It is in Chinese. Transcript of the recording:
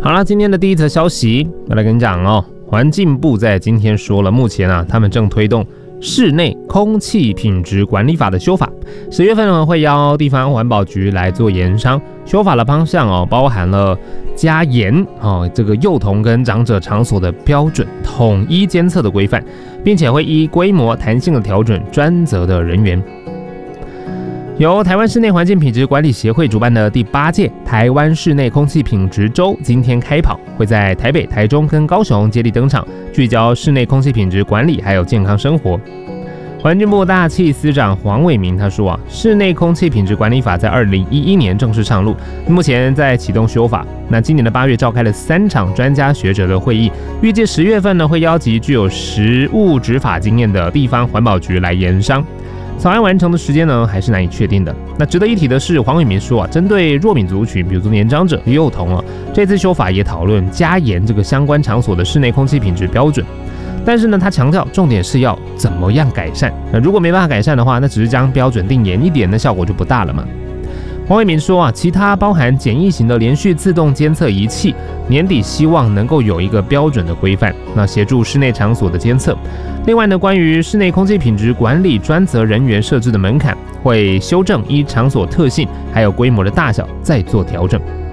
好了，今天的第一则消息要来跟你讲哦。环境部在今天说了，目前他们正推动室内空气品质管理法的修法，10月份呢会邀地方环保局来做研商。修法的方向包含了加严这个幼童跟长者场所的标准统一监测的规范，并且会依规模弹性的调整专责的人员。由台湾室内环境品质管理协会主办的第8届台湾室内空气品质周今天开跑，会在台北、台中跟高雄接力登场，聚焦室内空气品质管理还有健康生活。环境部大气司长黄伟明他说室内空气品质管理法在2011年正式上路，目前在启动修法。那今年的8月召开了3场专家学者的会议，预计10月份呢会邀集具有实务执法经验的地方环保局来研商。草案完成的时间呢，还是难以确定的。那值得一提的是，黄伟明说针对弱敏族群，比如说年长者、幼童这次修法也讨论加严这个相关场所的室内空气品质标准。但是呢，他强调重点是要怎么样改善。那如果没办法改善的话，那只是将标准定严一点，那效果就不大了嘛。黄伟明说其他包含简易型的连续自动监测仪器，年底希望能够有一个标准的规范，那协助室内场所的监测。另外呢，关于室内空气品质管理专责人员设置的门槛，会修正依场所特性还有规模的大小再做调整。